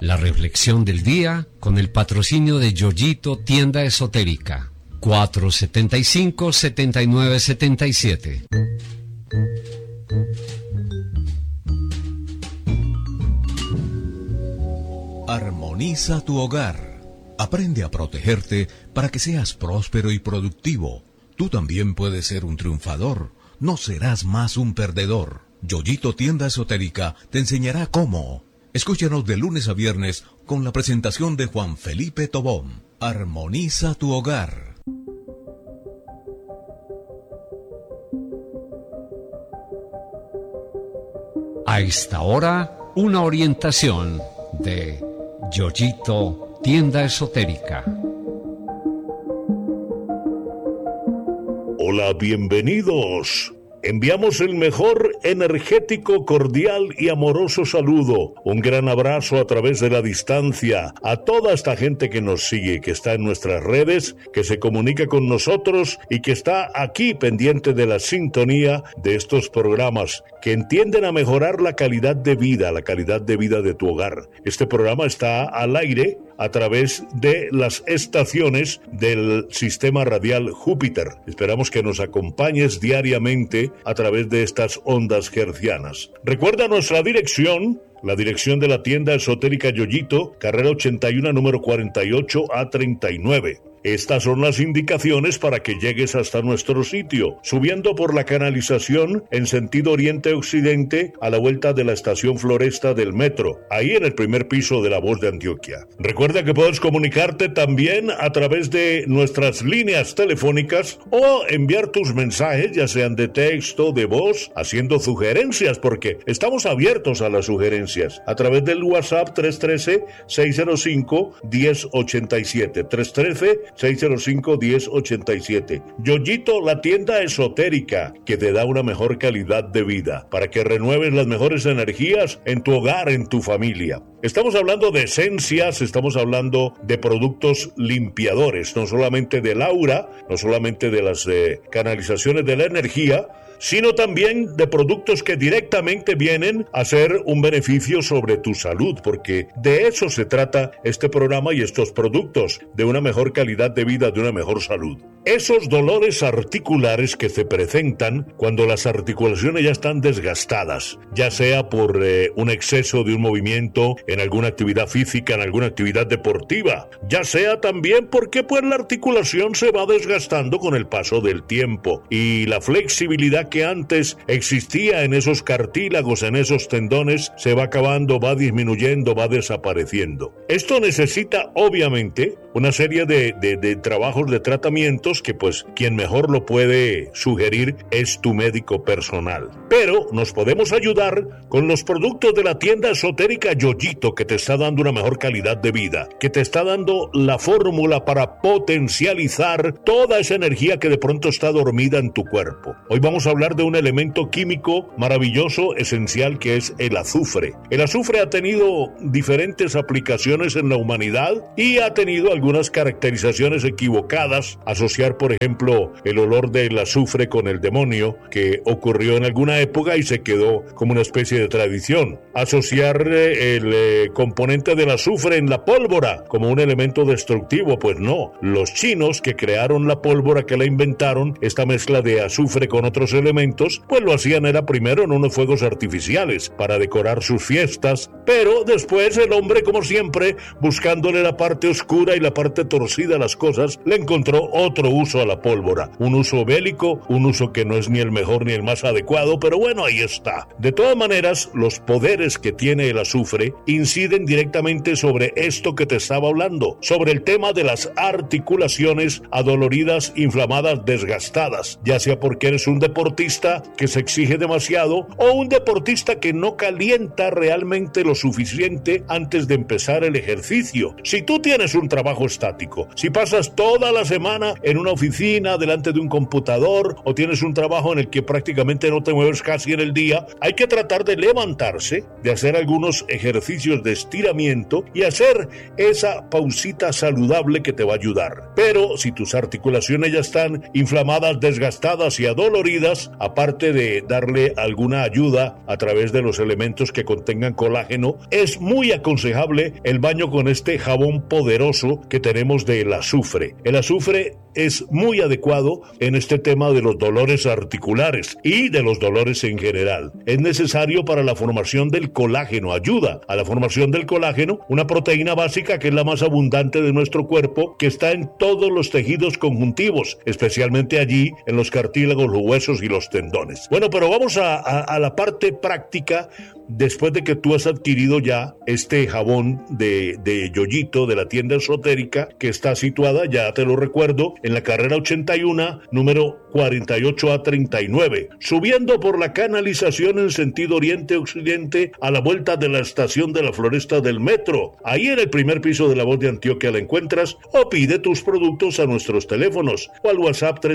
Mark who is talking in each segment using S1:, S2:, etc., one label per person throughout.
S1: La reflexión del día con el patrocinio de Yoyito Tienda Esotérica. 475-7977.
S2: Armoniza tu hogar. Aprende a protegerte para que seas próspero y productivo. Tú también puedes ser un triunfador. No serás más un perdedor. Yoyito Tienda Esotérica te enseñará cómo. Escúchanos de lunes a viernes con la presentación de Juan Felipe Tobón. Armoniza tu hogar.
S1: A esta hora, una orientación de Yoyito Tienda Esotérica.
S3: Hola, bienvenidos. Enviamos el mejor, energético, cordial y amoroso saludo. Un gran abrazo a través de la distancia a toda esta gente que nos sigue, que está en nuestras redes, que se comunica con nosotros y que está aquí pendiente de la sintonía de estos programas que entienden a mejorar la calidad de vida de tu hogar. Este programa está al aire a través de las estaciones del sistema radial Júpiter. Esperamos que nos acompañes diariamente a través de estas ondas hertzianas. Recuerda nuestra dirección, la dirección de la tienda esotérica Yoyito, carrera 81, número 48A39. Estas son las indicaciones para que llegues hasta nuestro sitio, subiendo por la canalización en sentido oriente-occidente a la vuelta de la estación Floresta del metro, ahí en el primer piso de La Voz de Antioquia. Recuerda que puedes comunicarte también a través de nuestras líneas telefónicas o enviar tus mensajes, ya sean de texto, de voz, haciendo sugerencias, porque estamos abiertos a las sugerencias, a través del WhatsApp 313-605-1087, 313-605-1087. Yoyito, la tienda esotérica que te da una mejor calidad de vida para que renueves las mejores energías en tu hogar, en tu familia. Estamos hablando de esencias, estamos hablando de productos limpiadores, no solamente del aura, no solamente de las canalizaciones de la energía, sino también de productos que directamente vienen a hacer un beneficio sobre tu salud, porque de eso se trata este programa y estos productos, de una mejor calidad de vida, de una mejor salud. Esos dolores articulares que se presentan cuando las articulaciones ya están desgastadas, ya sea por un exceso de un movimiento en alguna actividad física, en alguna actividad deportiva, ya sea también porque pues la articulación se va desgastando con el paso del tiempo y la flexibilidad que antes existía en esos cartílagos, en esos tendones, se va acabando, va disminuyendo, va desapareciendo. Esto necesita obviamente una serie de trabajos, de tratamientos que pues quien mejor lo puede sugerir es tu médico personal. Pero nos podemos ayudar con los productos de la tienda esotérica Yoyito, que te está dando una mejor calidad de vida, que te está dando la fórmula para potencializar toda esa energía que de pronto está dormida en tu cuerpo. Hoy vamos a hablar de un elemento químico maravilloso, esencial, que es el azufre. El azufre ha tenido diferentes aplicaciones en la humanidad y ha tenido algunas caracterizaciones equivocadas. Asociar, por ejemplo, el olor del azufre con el demonio, que ocurrió en alguna época y se quedó como una especie de tradición. Asociar el componente del azufre en la pólvora como un elemento destructivo, pues no. Los chinos que crearon la pólvora, que la inventaron, esta mezcla de azufre con otros elementos, pues lo hacían era primero en unos fuegos artificiales para decorar sus fiestas, pero después el hombre, como siempre, buscándole la parte oscura y la parte torcida a las cosas, le encontró otro uso a la pólvora, un uso bélico, un uso que no es ni el mejor ni el más adecuado, pero bueno, ahí está. De todas maneras, los poderes que tiene el azufre inciden directamente sobre esto que te estaba hablando, sobre el tema de las articulaciones adoloridas, inflamadas, desgastadas, ya sea porque eres un deportista que se exige demasiado o un deportista que no calienta realmente lo suficiente antes de empezar el ejercicio. Si tú tienes un trabajo estático, si pasas toda la semana en una oficina delante de un computador o tienes un trabajo en el que prácticamente no te mueves casi en el día, hay que tratar de levantarse, de hacer algunos ejercicios de estiramiento y hacer esa pausita saludable que te va a ayudar. Pero si tus articulaciones ya están inflamadas, desgastadas y adoloridas, aparte de darle alguna ayuda a través de los elementos que contengan colágeno colágeno, es muy aconsejable el baño con este jabón poderoso que tenemos del azufre. El azufre es muy adecuado en este tema de los dolores articulares y de los dolores en general. Es necesario para la formación del colágeno, ayuda a la formación del colágeno, una proteína básica que es la más abundante de nuestro cuerpo, que está en todos los tejidos conjuntivos, especialmente allí en los cartílagos, los huesos y los tendones. Bueno, pero vamos a la parte práctica. Después de que tú has adquirido ya este jabón de Yoyito de la tienda esotérica, que está situada, ya te lo recuerdo, en la carrera 81, número 48A39, subiendo por la canalización en sentido oriente-occidente a la vuelta de la estación de la Floresta del metro. Ahí en el primer piso de La Voz de Antioquia la encuentras, o pide tus productos a nuestros teléfonos o al WhatsApp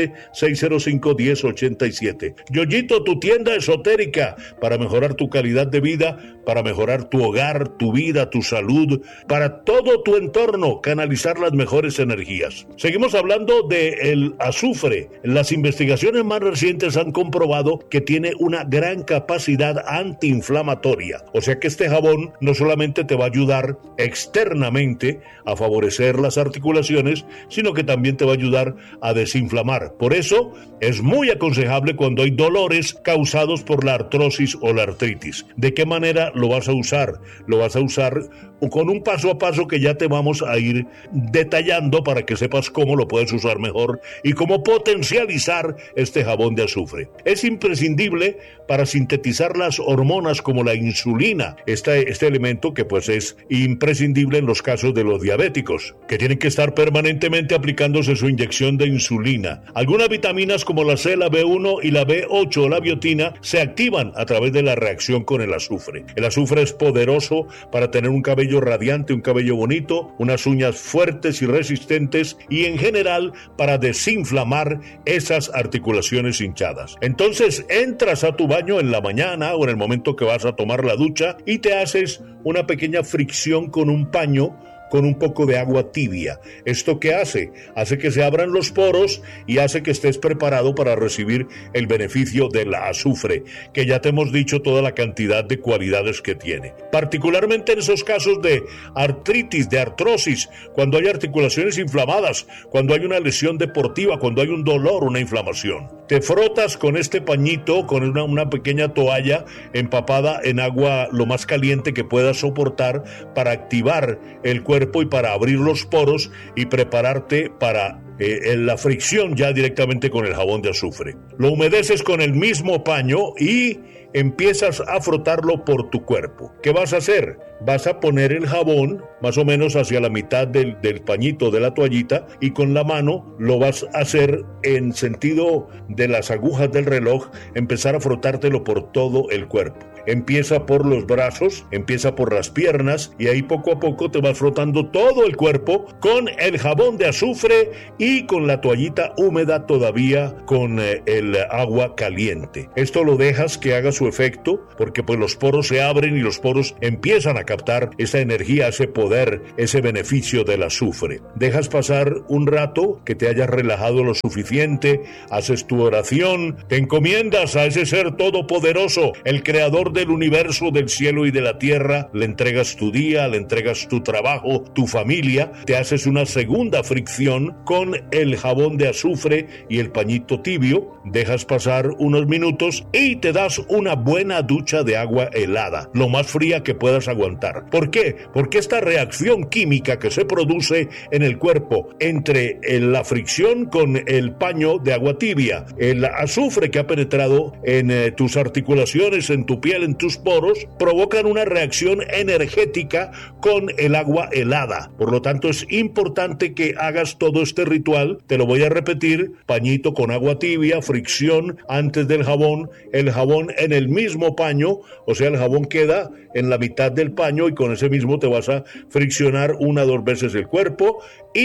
S3: 313-605-1087. Yoyito, tu tienda esotérica, para mejorar tu calidad de vida, para mejorar tu hogar, tu vida, tu salud, para todo tu entorno, canalizar las mejores energías. Seguimos hablando del azufre. Las investigaciones más recientes han comprobado que tiene una gran capacidad antiinflamatoria. O sea que este jabón no solamente te va a ayudar externamente a favorecer las articulaciones, sino que también te va a ayudar a desinflamar. Por eso es muy aconsejable cuando hay dolores causados por la artrosis o la artritis. ¿De qué manera lo vas a usar? Lo vas a usar con un paso a paso que ya te vamos a ir detallando para que sepas cómo lo puedes usar mejor y cómo potencializar este jabón de azufre. Es imprescindible para sintetizar las hormonas como la insulina, este elemento que pues es imprescindible en los casos de los diabéticos, que tienen que estar permanentemente aplicándose su inyección de insulina. Algunas vitaminas como la C, la B1 y la B8 o la biotina se activan a través de la reacción con el azufre. El azufre es poderoso para tener un cabello radiante, un cabello bonito, unas uñas fuertes y resistentes y en general para desinflamar esas articulaciones hinchadas. Entonces entras a tu baño en la mañana o en el momento que vas a tomar la ducha y te haces una pequeña fricción con un paño con un poco de agua tibia. ¿Esto qué hace? Hace que se abran los poros y hace que estés preparado para recibir el beneficio del azufre, que ya te hemos dicho toda la cantidad de cualidades que tiene. Particularmente en esos casos de artritis, de artrosis, cuando hay articulaciones inflamadas, cuando hay una lesión deportiva, cuando hay un dolor, una inflamación. Te frotas con este pañito, con una pequeña toalla empapada en agua lo más caliente que puedas soportar para activar el cuerpo y para abrir los poros y prepararte para la fricción ya directamente con el jabón de azufre. Lo humedeces con el mismo paño y empiezas a frotarlo por tu cuerpo. ¿Qué vas a hacer? Vas a poner el jabón más o menos hacia la mitad del pañito, de la toallita, y con la mano lo vas a hacer en sentido de las agujas del reloj, empezar a frotártelo por todo el cuerpo. Empieza por los brazos, empieza por las piernas y ahí poco a poco te vas frotando todo el cuerpo con el jabón de azufre y con la toallita húmeda todavía con el agua caliente. Esto lo dejas que haga su efecto porque pues los poros se abren y los poros empiezan a captar esa energía, ese poder, ese beneficio del azufre. Dejas pasar un rato que te hayas relajado lo suficiente, haces tu oración, te encomiendas a ese ser todopoderoso, el creador del universo, del cielo y de la tierra, le entregas tu día, le entregas tu trabajo, tu familia, te haces una segunda fricción con el jabón de azufre y el pañito tibio, dejas pasar unos minutos y te das una buena ducha de agua helada, lo más fría que puedas aguantar. ¿Por qué? Porque esta reacción química que se produce en el cuerpo entre la fricción con el paño de agua tibia, el azufre que ha penetrado en tus articulaciones, en tu piel, en tus poros, provocan una reacción energética con el agua helada. Por lo tanto, es importante que hagas todo este ritual. Te lo voy a repetir: pañito con agua tibia, fricción antes del jabón, el jabón en el mismo paño, o sea, el jabón queda en la mitad del paño y con ese mismo te vas a friccionar 1 o 2 veces el cuerpo y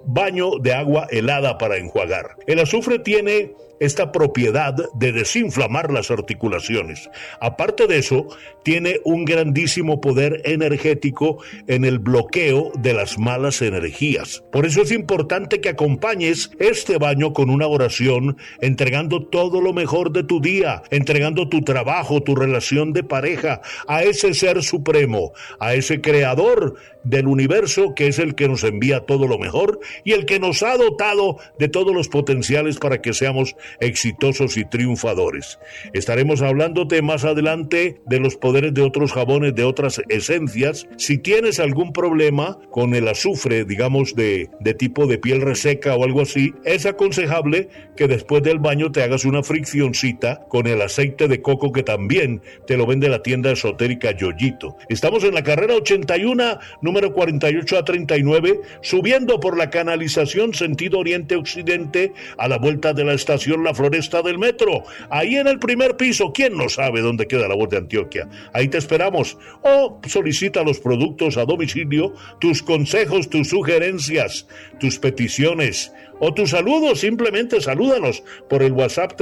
S3: baño de agua helada para enjuagar. El azufre tiene esta propiedad de desinflamar las articulaciones. Aparte de eso, tiene un grandísimo poder energético en el bloqueo de las malas energías. Por eso es importante que acompañes este baño con una oración, entregando todo lo mejor de tu día, entregando tu trabajo, tu relación de pareja a ese ser supremo, a ese creador del universo que es el que nos envía todo lo mejor y el que nos ha dotado de todos los potenciales para que seamos exitosos y triunfadores. Estaremos hablándote más adelante de los poderes de otros jabones, de otras esencias. Si tienes algún problema con el azufre, digamos de tipo de piel reseca o algo así, es aconsejable que después del baño te hagas una friccioncita con el aceite de coco que también te lo vende la tienda esotérica Yoyito. Estamos en la carrera 81, número 48 a 39, subiendo por la canalización sentido oriente-occidente a la vuelta de la estación La Floresta del metro. Ahí en el primer piso, ¿quién no sabe dónde queda La Voz de Antioquia? Ahí te esperamos. O solicita los productos a domicilio, tus consejos, tus sugerencias, tus peticiones o tus saludos. Simplemente salúdanos por el WhatsApp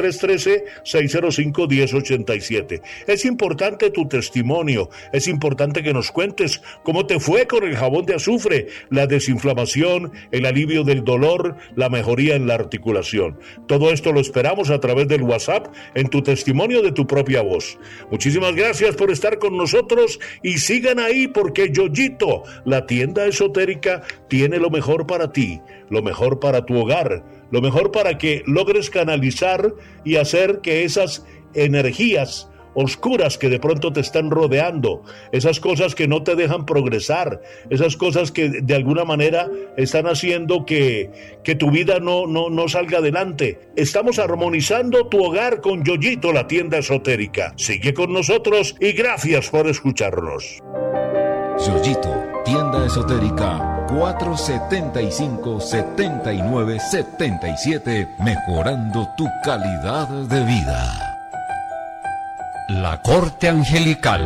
S3: 313-605-1087. Es importante tu testimonio, es importante que nos cuentes cómo te fue con el jabón de azufre, la desinflamación, el alivio del dolor, la mejoría en la articulación. Todo esto lo esperamos a través del WhatsApp en tu testimonio de tu propia voz. Muchísimas gracias por estar con nosotros y sigan ahí porque Yoyito, la tienda esotérica, tiene lo mejor para ti, lo mejor para tu hogar, lo mejor para que logres canalizar y hacer que esas energías oscuras que de pronto te están rodeando, esas cosas que no te dejan progresar, esas cosas que de alguna manera están haciendo que tu vida no salga adelante. Estamos armonizando tu hogar con Yoyito, la tienda esotérica. Sigue con nosotros y gracias por escucharnos.
S2: Yoyito, tienda esotérica 475-7977, mejorando tu calidad de vida.
S1: La corte angelical.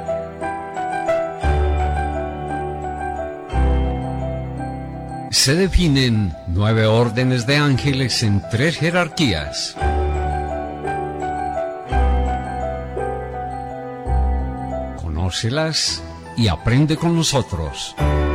S1: Se definen 9 órdenes de ángeles en 3 jerarquías. Conócelas y aprende con nosotros.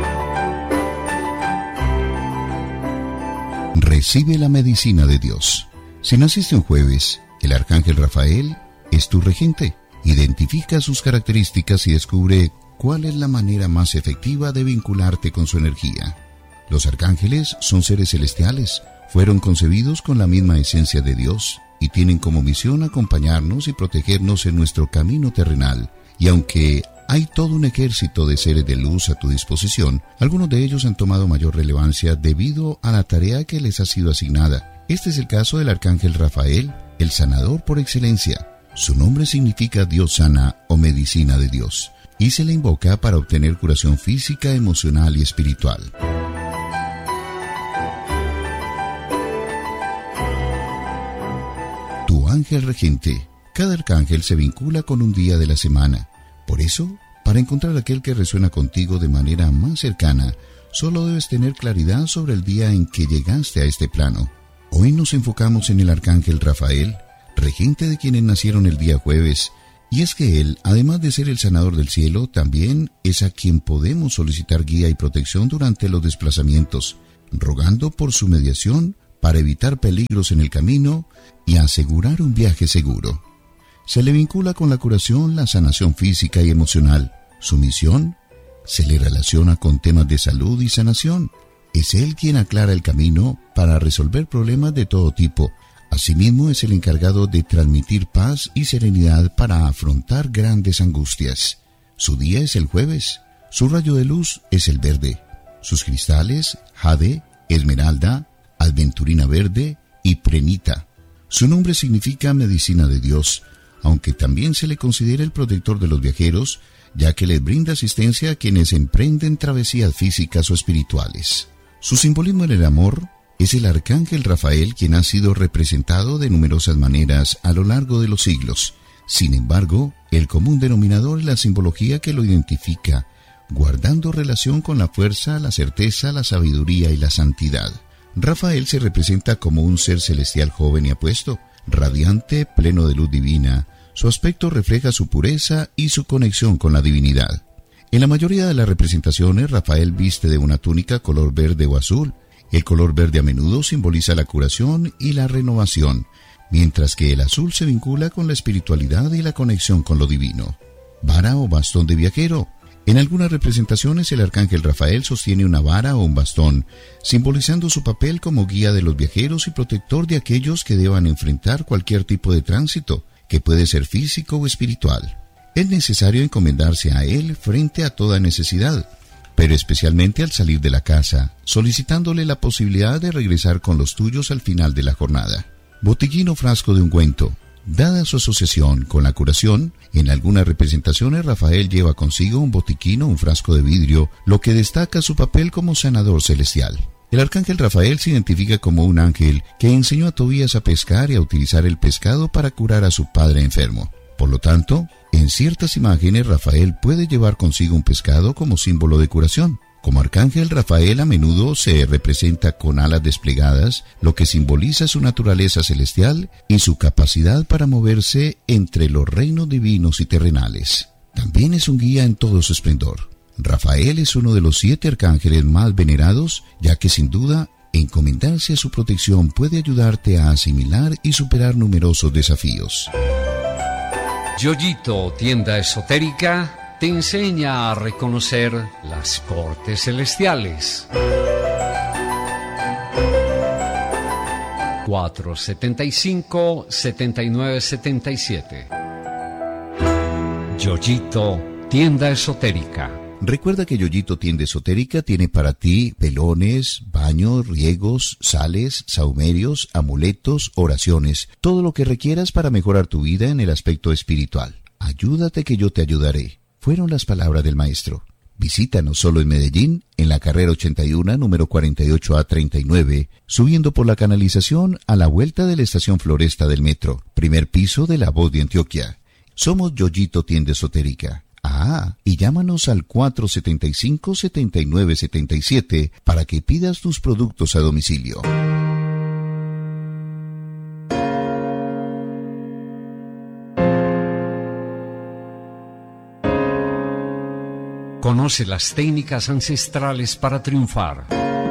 S4: Recibe la medicina de Dios. Si naciste un jueves, el arcángel Rafael es tu regente. Identifica sus características y descubre cuál es la manera más efectiva de vincularte con su energía. Los arcángeles son seres celestiales, fueron concebidos con la misma esencia de Dios y tienen como misión acompañarnos y protegernos en nuestro camino terrenal. Y aunque hay todo un ejército de seres de luz a tu disposición, algunos de ellos han tomado mayor relevancia debido a la tarea que les ha sido asignada. Este es el caso del arcángel Rafael, el sanador por excelencia. Su nombre significa Dios sana o medicina de Dios, y se le invoca para obtener curación física, emocional y espiritual. Tu ángel regente. Cada arcángel se vincula con un día de la semana. Por eso, para encontrar aquel que resuena contigo de manera más cercana, solo debes tener claridad sobre el día en que llegaste a este plano. Hoy nos enfocamos en el arcángel Rafael, regente de quienes nacieron el día jueves, y es que él, además de ser el sanador del cielo, también es a quien podemos solicitar guía y protección durante los desplazamientos, rogando por su mediación para evitar peligros en el camino y asegurar un viaje seguro. Se le vincula con la curación, la sanación física y emocional. Su misión se le relaciona con temas de salud y sanación. Es él quien aclara el camino para resolver problemas de todo tipo. Asimismo, es el encargado de transmitir paz y serenidad para afrontar grandes angustias. Su día es el jueves. Su rayo de luz es el verde. Sus cristales, jade, esmeralda, aventurina verde y prenita. Su nombre significa medicina de Dios, aunque también se le considera el protector de los viajeros, ya que les brinda asistencia a quienes emprenden travesías físicas o espirituales. Su simbolismo en el amor es el arcángel Rafael, quien ha sido representado de numerosas maneras a lo largo de los siglos. Sin embargo, el común denominador es la simbología que lo identifica, guardando relación con la fuerza, la certeza, la sabiduría y la santidad. Rafael se representa como un ser celestial joven y apuesto, radiante, pleno de luz divina. Su aspecto refleja su pureza y su conexión con la divinidad. En la mayoría de las representaciones, Rafael viste de una túnica color verde o azul. El color verde a menudo simboliza la curación y la renovación, mientras que el azul se vincula con la espiritualidad y la conexión con lo divino. Vara o bastón de viajero. En algunas representaciones el arcángel Rafael sostiene una vara o un bastón, simbolizando su papel como guía de los viajeros y protector de aquellos que deban enfrentar cualquier tipo de tránsito, que puede ser físico o espiritual. Es necesario encomendarse a él frente a toda necesidad, pero especialmente al salir de la casa, solicitándole la posibilidad de regresar con los tuyos al final de la jornada. Botiquín o frasco de ungüento. Dada su asociación con la curación, en algunas representaciones Rafael lleva consigo un botiquín o un frasco de vidrio, lo que destaca su papel como sanador celestial. El arcángel Rafael se identifica como un ángel que enseñó a Tobías a pescar y a utilizar el pescado para curar a su padre enfermo. Por lo tanto, en ciertas imágenes Rafael puede llevar consigo un pescado como símbolo de curación. Como arcángel, Rafael a menudo se representa con alas desplegadas, lo que simboliza su naturaleza celestial y su capacidad para moverse entre los reinos divinos y terrenales. También es un guía en todo su esplendor. Rafael es uno de los 7 arcángeles más venerados, ya que sin duda, encomendarse a su protección puede ayudarte a asimilar y superar numerosos desafíos.
S1: Yoyito, tienda esotérica, te enseña a reconocer las cortes celestiales. 475-7977. Yoyito, tienda esotérica.
S4: Recuerda que Yoyito Tienda Esotérica tiene para ti velones, baños, riegos, sales, sahumerios, amuletos, oraciones, todo lo que requieras para mejorar tu vida en el aspecto espiritual. Ayúdate que yo te ayudaré. Fueron las palabras del maestro. Visítanos solo en Medellín, en la carrera 81, número 48A39, subiendo por la canalización a la vuelta de la estación Floresta del metro, primer piso de La Voz de Antioquia. Somos Yoyito Tienda Esotérica. Y llámanos al 475-7977 para que pidas tus productos a domicilio.
S1: Conoce las técnicas ancestrales para triunfar.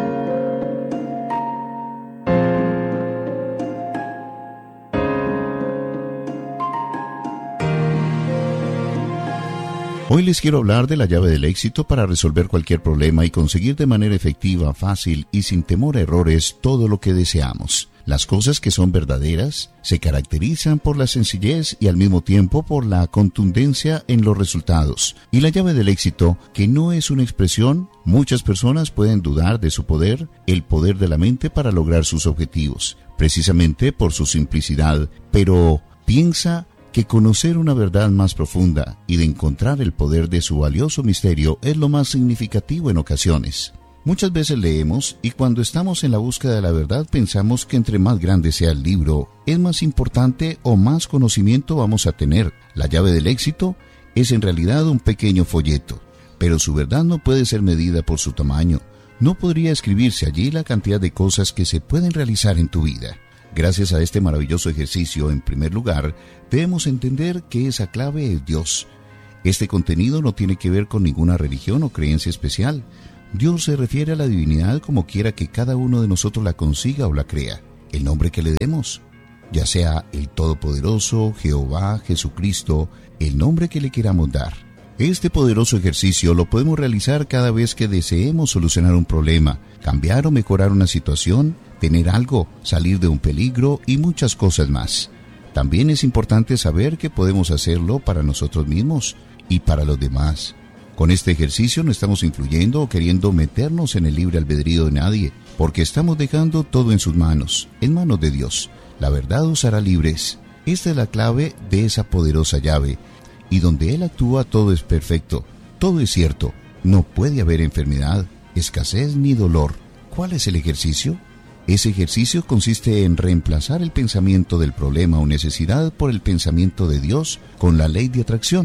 S4: Hoy les quiero hablar de la llave del éxito para resolver cualquier problema y conseguir de manera efectiva, fácil y sin temor a errores todo lo que deseamos. Las cosas que son verdaderas se caracterizan por la sencillez y al mismo tiempo por la contundencia en los resultados. Y la llave del éxito, que no es una expresión, muchas personas pueden dudar de su poder, el poder de la mente para lograr sus objetivos, precisamente por su simplicidad, pero piensa que conocer una verdad más profunda y de encontrar el poder de su valioso misterio es lo más significativo en ocasiones. Muchas veces leemos y cuando estamos en la búsqueda de la verdad pensamos que entre más grande sea el libro, es más importante o más conocimiento vamos a tener. La llave del éxito es en realidad un pequeño folleto, pero su verdad no puede ser medida por su tamaño. No podría escribirse allí la cantidad de cosas que se pueden realizar en tu vida. Gracias a este maravilloso ejercicio, en primer lugar, debemos entender que esa clave es Dios. Este contenido no tiene que ver con ninguna religión o creencia especial. Dios se refiere a la divinidad como quiera que cada uno de nosotros la consiga o la crea. El nombre que le demos, ya sea el Todopoderoso, Jehová, Jesucristo, el nombre que le queramos dar. Este poderoso ejercicio lo podemos realizar cada vez que deseemos solucionar un problema, cambiar o mejorar una situación, tener algo, salir de un peligro y muchas cosas más. También es importante saber que podemos hacerlo para nosotros mismos y para los demás. Con este ejercicio no estamos influyendo o queriendo meternos en el libre albedrío de nadie, porque estamos dejando todo en sus manos, en manos de Dios. La verdad os hará libres. Esta es la clave de esa poderosa llave, y donde Él actúa todo es perfecto, todo es cierto, no puede haber enfermedad, escasez ni dolor. ¿Cuál es el ejercicio? Ese ejercicio consiste en reemplazar el pensamiento del problema o necesidad por el pensamiento de Dios con la ley de atracción.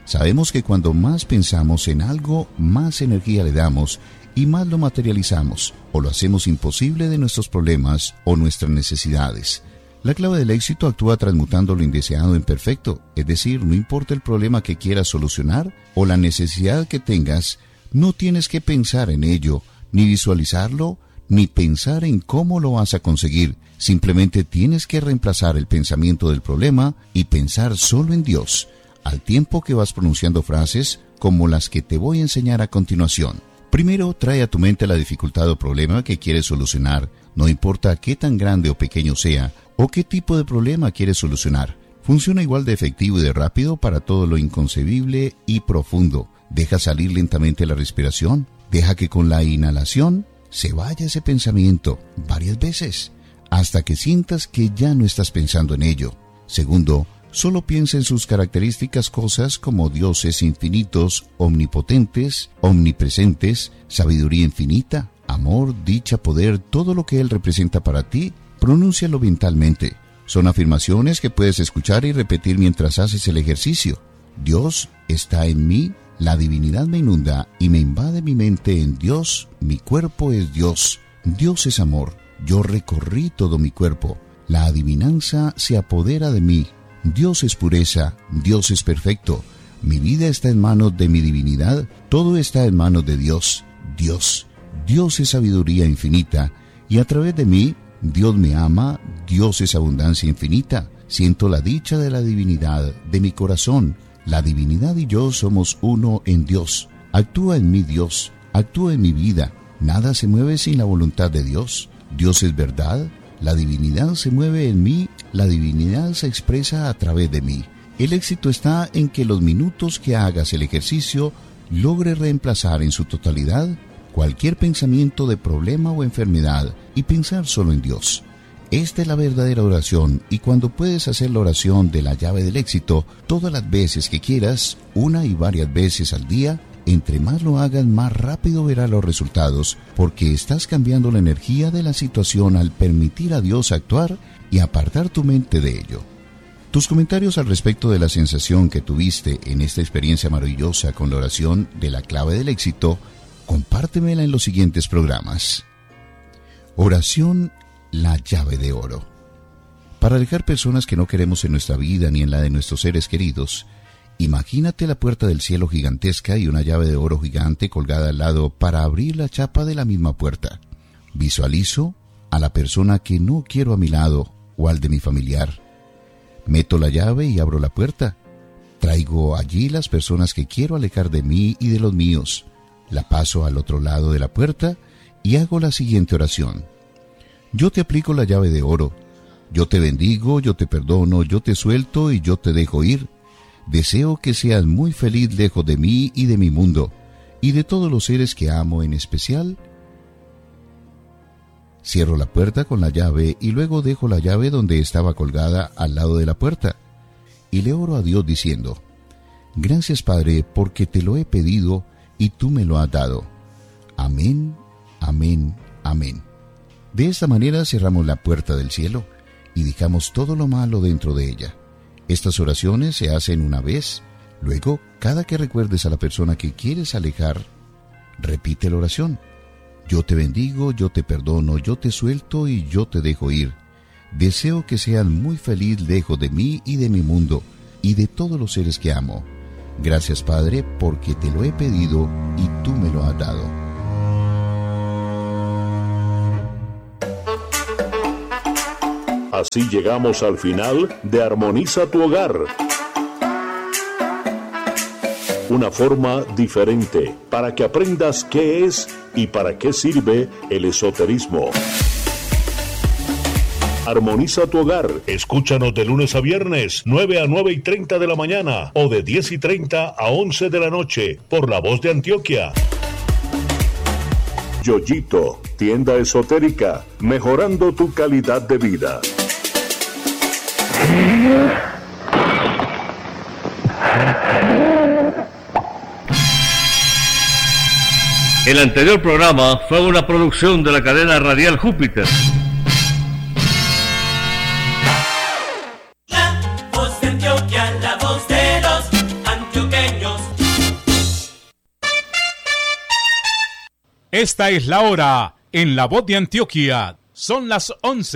S4: Sabemos que cuando más pensamos en algo, más energía le damos y más lo materializamos o lo hacemos imposible de nuestros problemas o nuestras necesidades. La clave del éxito actúa transmutando lo indeseado en perfecto, es decir, no importa el problema que quieras solucionar o la necesidad que tengas, no tienes que pensar en ello, ni visualizarlo, ni pensar en cómo lo vas a conseguir. Simplemente tienes que reemplazar el pensamiento del problema y pensar solo en Dios, al tiempo que vas pronunciando frases como las que te voy a enseñar a continuación. Primero, trae a tu mente la dificultad o problema que quieres solucionar, no importa qué tan grande o pequeño sea, o qué tipo de problema quieres solucionar. Funciona igual de efectivo y de rápido para todo lo inconcebible y profundo. Deja salir lentamente la respiración, deja que con la inhalación se vaya ese pensamiento varias veces, hasta que sientas que ya no estás pensando en ello. Segundo, solo piensa en sus características, cosas como dioses infinitos, omnipotentes, omnipresentes, sabiduría infinita, amor, dicha, poder, todo lo que Él representa para ti, pronúncialo mentalmente. Son afirmaciones que puedes escuchar y repetir mientras haces el ejercicio. Dios está en mí, la divinidad me inunda y me invade mi mente en Dios, mi cuerpo es Dios, Dios es amor, yo recorrí todo mi cuerpo, la adivinanza se apodera de mí, Dios es pureza, Dios es perfecto, mi vida está en manos de mi divinidad, todo está en manos de Dios, Dios es sabiduría infinita, y a través de mí, Dios me ama, Dios es abundancia infinita, siento la dicha de la divinidad de mi corazón, la divinidad y yo somos uno en Dios, actúa en mí Dios, actúa en mi vida, nada se mueve sin la voluntad de Dios, Dios es verdad, la divinidad se mueve en mí, la divinidad se expresa a través de mí. El éxito está en que los minutos que hagas el ejercicio logre reemplazar en su totalidad cualquier pensamiento de problema o enfermedad y pensar solo en Dios. Esta es la verdadera oración y cuando puedes hacer la oración de la llave del éxito todas las veces que quieras, una y varias veces al día, entre más lo hagas más rápido verás los resultados porque estás cambiando la energía de la situación al permitir a Dios actuar y apartar tu mente de ello. Tus comentarios al respecto de la sensación que tuviste en esta experiencia maravillosa con la oración de la clave del éxito, compártemela en los siguientes programas. Oración, la llave de oro. Para alejar personas que no queremos en nuestra vida ni en la de nuestros seres queridos, imagínate la puerta del cielo gigantesca y una llave de oro gigante colgada al lado para abrir la chapa de la misma puerta. Visualizo a la persona que no quiero a mi lado o al de mi familiar. Meto la llave y abro la puerta. Traigo allí las personas que quiero alejar de mí y de los míos. La paso al otro lado de la puerta y hago la siguiente oración. Yo te aplico la llave de oro. Yo te bendigo, yo te perdono, yo te suelto y yo te dejo ir. Deseo que seas muy feliz lejos de mí y de mi mundo, y de todos los seres que amo en especial. Cierro la puerta con la llave y luego dejo la llave donde estaba colgada al lado de la puerta. Y le oro a Dios diciendo, gracias Padre porque te lo he pedido y tú me lo has dado. Amén, amén, amén. De esta manera cerramos la puerta del cielo y dejamos todo lo malo dentro de ella. Estas oraciones se hacen una vez, luego cada que recuerdes a la persona que quieres alejar, repite la oración. Yo te bendigo, yo te perdono, yo te suelto y yo te dejo ir. Deseo que seas muy feliz lejos de mí y de mi mundo y de todos los seres que amo. Gracias Padre porque te lo he pedido y tú me lo has dado.
S3: Así llegamos al final de Armoniza tu Hogar. Una forma diferente para que aprendas qué es y para qué sirve el esoterismo. Armoniza tu Hogar. Escúchanos de lunes a viernes, 9 a 9:30 de la mañana o de 10:30 a 11 de la noche por La Voz de Antioquia. Yoyito, tienda esotérica, mejorando tu calidad de vida.
S5: El anterior programa fue una producción de la cadena radial Júpiter.
S6: La Voz de Antioquia, la voz de los antioqueños. Esta es la hora en La Voz de Antioquia. Son las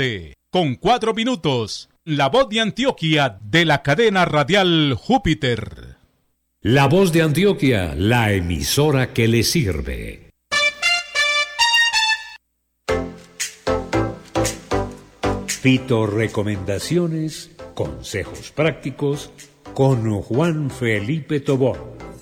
S6: 11:04. La Voz de Antioquia de la cadena radial Júpiter.
S7: La Voz de Antioquia, la emisora que le sirve. Fitorecomendaciones, consejos prácticos con Juan Felipe Tobón.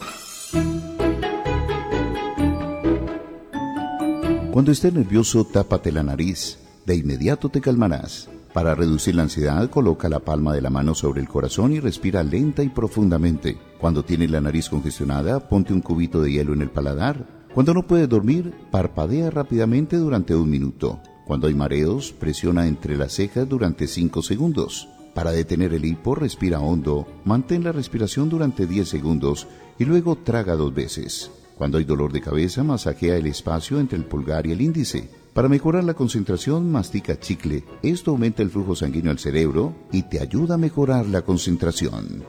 S4: Cuando estés nervioso, tápate la nariz. De inmediato te calmarás. Para reducir la ansiedad, coloca la palma de la mano sobre el corazón y respira lenta y profundamente. Cuando tienes la nariz congestionada, ponte un cubito de hielo en el paladar. Cuando no puedes dormir, parpadea rápidamente durante 1 minuto. Cuando hay mareos, presiona entre las cejas durante 5 segundos. Para detener el hipo, respira hondo, mantén la respiración durante 10 segundos y luego traga 2 veces. Cuando hay dolor de cabeza, masajea el espacio entre el pulgar y el índice. Para mejorar la concentración, mastica chicle. Esto aumenta el flujo sanguíneo al cerebro y te ayuda a mejorar la concentración.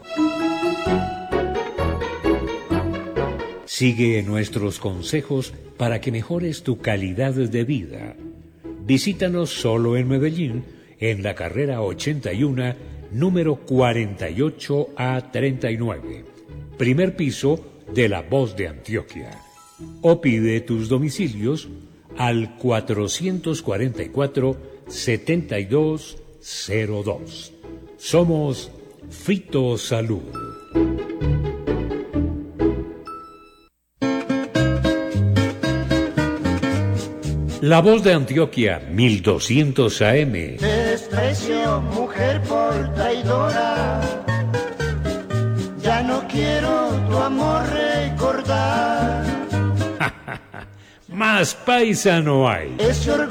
S7: Sigue nuestros consejos para que mejores tu calidad de vida. Visítanos solo en Medellín, en la carrera 81, número 48A39. Primer piso de La Voz de Antioquia. O pide tus domicilios al 444-7202. Somos Fitosalud. La Voz de Antioquia, 1200 AM.
S8: Desprecio, mujer por traidora. Ya no quiero tu amor recordar.
S7: Más paisa no hay.